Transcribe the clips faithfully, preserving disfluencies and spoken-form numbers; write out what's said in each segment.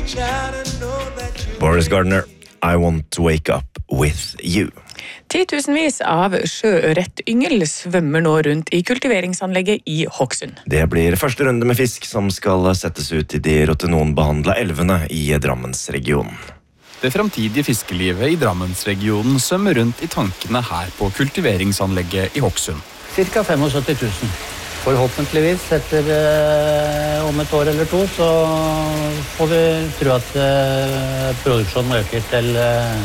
Boris Gardner, I want to wake up with you. Titusenvis av sjøørretyngel svømmer nå rundt i kultiveringsanlegget i Hokksund. Det blir første runde med fisk som skal settes ut i de rotenonbehandla elvene i Drammensregionen. Det fremtidige fiskelivet i Drammensregionen svømmer rundt i tankene her på kultiveringsanlegget i Hokksund. Cirka syttifem tusen. Forhåpentligvis etter eh, om et år eller to så får vi tro at eh, produksjonen øker til eh,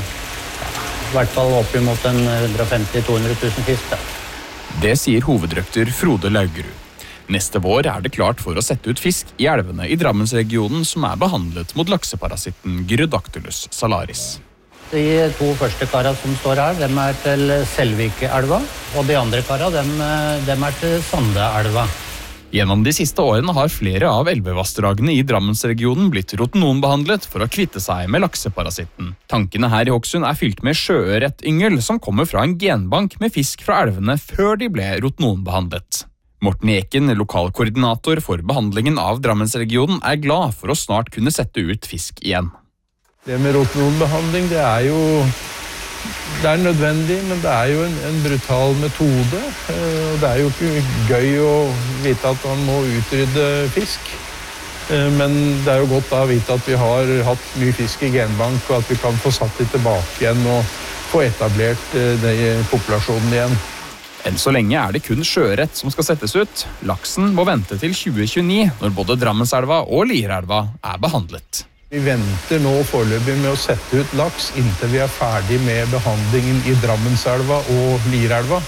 i hvert fall opp imot en one hundred fifty til two hundred tusen fisk. Da. Det sier hovedrøkter Frode Laugerud. Neste vår er det klart for å sette ut fisk i elvene i Drammensregionen som er behandlet mot lakseparasitten Gyrodactylus salaris. De to første kara som står her, dem er til Selvike-elva, og de andre kara, dem, dem er til Sande-elva. Gjennom de siste årene har flere av elvevassdragene i Drammensregionen blitt rotenonbehandlet for å kvitte seg med lakseparasitten. Tankene her i Hokksund er fylt med sjøørretyngel som kommer fra en genbank med fisk fra elvene før de ble rotenonbehandlet. Morten Eken, lokalkoordinator for behandlingen av Drammensregionen, er glad for å snart kunne sette ut fisk igjen. Det med rotenonbehandling, det er jo det er nødvendig, men det er jo en, en brutal metode. Det er jo ikke gøy å vite at man må utrydde fisk. Men det er jo godt da å vite at vi har hatt mye fisk i genbank, og at vi kan få satt det tilbake igjen og få etablert den populasjonen igjen. Enn så lenge er det kun sjøørret som skal settes ut. Laksen må vente til tjue tjueni, når både Drammenselva og Lierelva er behandlet. Vi venter nå foreløpig med å sette ut laks inntil vi er ferdig med behandlingen i Drammenselva og Lierelva.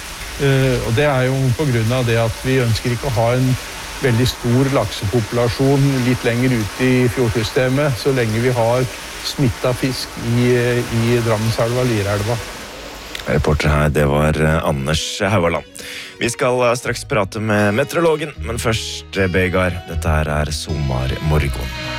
Og det er jo på grunn av det at vi ønsker ikke å ha en veldig stor laksepopulasjon litt lenger ut i fjordsystemet, så lenge vi har smittet fisk i, i Drammenselva og Lierelva. Reporter her, det var Anders Haualand. Vi skal straks prate med meteorologen, men først Begar. Dette her er Somar Morgon.